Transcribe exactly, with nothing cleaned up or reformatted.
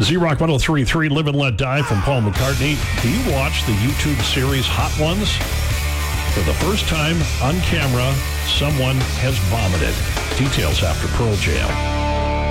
Z-Rock one oh three point three, Live and Let Die from Paul McCartney. Do you watch the YouTube series Hot Ones? For the first time on camera, someone has vomited. Details after Pearl Jam.